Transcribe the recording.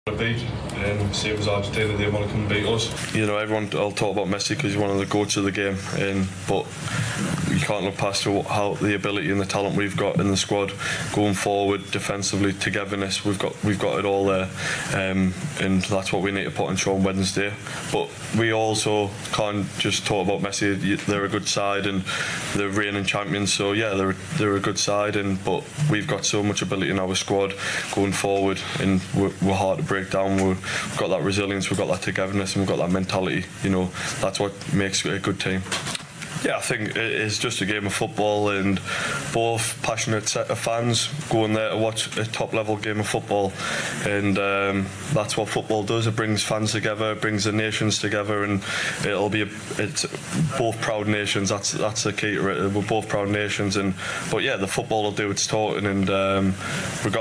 beat, and same as Argentina, they want to come and beat us. You know, everyone will talk about Messi because he's one of the goats of the game, but you can't look past how the ability and the talent we've got in the squad going forward, defensively, togetherness. We've got it all there, and that's what we need to put on show on Wednesday. But we also can't just talk about Messi. They're a good side and they're reigning champions. So yeah, they're a good side, but we've got so much ability in our squad going forward, and we're hard to break down. We've got that resilience, we've got that togetherness, and we've got that mentality. You know, that's what makes a good team. Yeah, I think it's just a game of football, and both passionate set of fans going there to watch a top-level game of football, and that's what football does. It brings fans together, it brings the nations together, and it's both proud nations. That's the key to it. We're both proud nations, but yeah, the football will do its talking, and regardless